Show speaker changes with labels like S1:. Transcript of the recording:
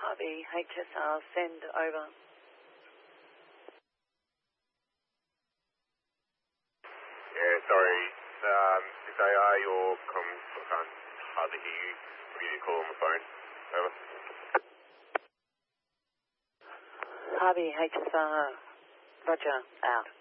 S1: Harvey, HSR, send over.
S2: Yeah, sorry. Is AR your comms? I can't hardly hear you. I'll give you a call on the phone. Over.
S1: Harvey, HSR, Roger, out.